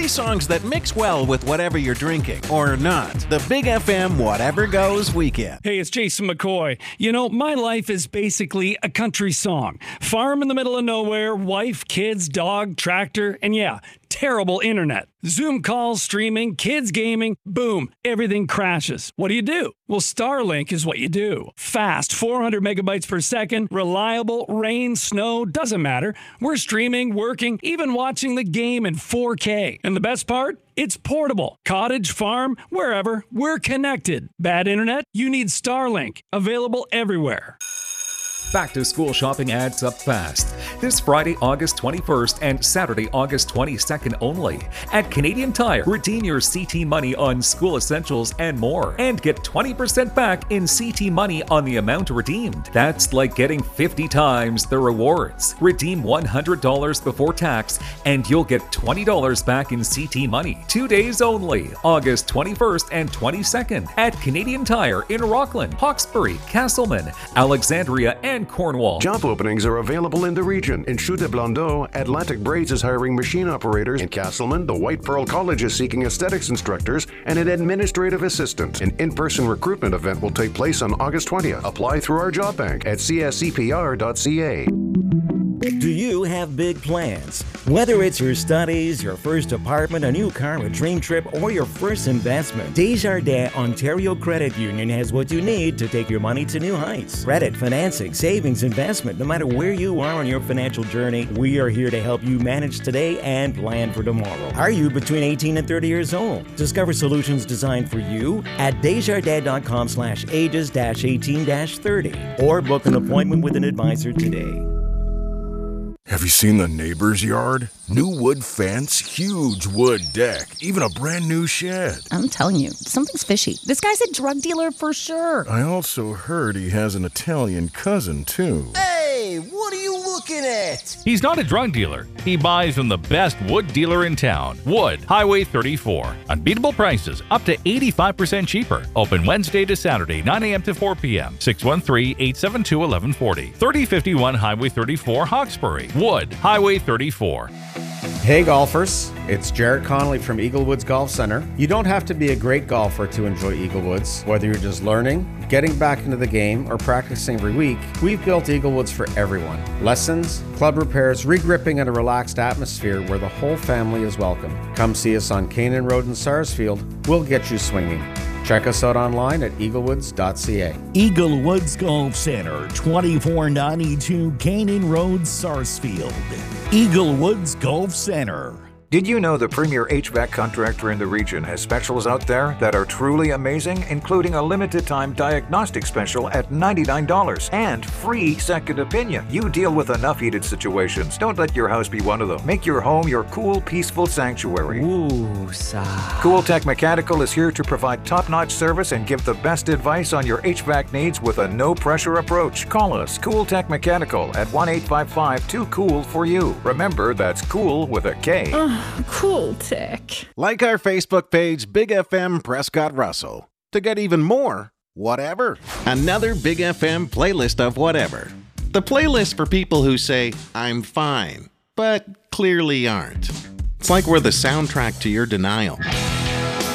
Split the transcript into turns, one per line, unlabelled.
Party songs that mix well with whatever you're drinking or not. The Big FM Whatever Goes Weekend.
Hey, it's Jason McCoy. You know, my life is basically a country song. Farm in the middle of nowhere, wife, kids, dog, tractor, and yeah, terrible internet. Zoom calls, streaming, kids gaming, boom, everything crashes. What do? Well, Starlink is what you do. Fast, 400 megabytes per second, reliable, rain, snow, doesn't matter. We're streaming, working, even watching the game in 4K. And the best part? It's portable. Cottage, farm, wherever, we're connected. Bad internet? You need Starlink. Available everywhere.
Back to school shopping adds up fast. This Friday, August 21st and Saturday, August 22nd only. At Canadian Tire, redeem your CT money on school essentials and more. And get 20% back in CT money on the amount redeemed. That's like getting 50 times the rewards. Redeem $100 before tax and you'll get $20 back in CT money. 2 days only, August 21st and 22nd. At Canadian Tire in Rockland, Hawkesbury, Castleman, Alexandria, and Cornwall.
Job openings are available in the region. In Chute-Blondeau, Atlantic Braids is hiring machine operators. In Castleman, the White Pearl College is seeking aesthetics instructors and an administrative assistant. An in-person recruitment event will take place on August 20th. Apply through our job bank at cscpr.ca.
Do you have big plans? Whether it's your studies, your first apartment, a new car, a dream trip, or your first investment, Desjardins Ontario Credit Union has what you need to take your money to new heights. Credit, financing, savings, investment, no matter where you are on your financial journey, we are here to help you manage today and plan for tomorrow. Are you between 18 and 30 years old? Discover solutions designed for you at desjardins.com/ages-18-30 or book an appointment with an advisor today.
Have you seen the neighbor's yard? New wood fence, huge wood deck, even a brand new shed.
I'm telling you, something's fishy. This guy's a drug dealer for sure.
I also heard he has an Italian cousin, too.
Hey, what are you looking at?
He's not a drug dealer. He buys from the best wood dealer in town. Wood, Highway 34. Unbeatable prices, up to 85% cheaper. Open Wednesday to Saturday, 9 a.m. to 4 p.m. 613-872-1140. 3051 Highway 34, Hawkesbury. Wood, Highway 34.
Hey golfers, it's Jared Connolly from Eagle Woods Golf Center. You don't have to be a great golfer to enjoy Eagle Woods. Whether you're just learning, getting back into the game, or practicing every week, we've built Eagle Woods for everyone. Lessons, club repairs, re-gripping, and a relaxed atmosphere where the whole family is welcome. Come see us on Canaan Road in Sarsfield. We'll get you swinging. Check us out online at eaglewoods.ca.
Eagle Woods Golf Center, 2492 Canaan Road, Sarsfield. Eagle Woods Golf Center.
Did you know the premier HVAC contractor in the region has specials out there that are truly amazing, including a limited-time diagnostic special at $99 and free second opinion? You deal with enough heated situations. Don't let your house be one of them. Make your home your cool, peaceful sanctuary. Cool Tech Mechanical is here to provide top-notch service and give the best advice on your HVAC needs with a no-pressure approach. Call us, Cool Tech Mechanical, at 1-855-2COOL-FOR-YOU. Remember, that's cool with a K.
Cool Tech.
Like our Facebook page, Big FM Prescott Russell. To get even more, whatever. Another Big FM playlist of whatever. The playlist for people who say, I'm fine, but clearly aren't. It's like we're the soundtrack to your denial.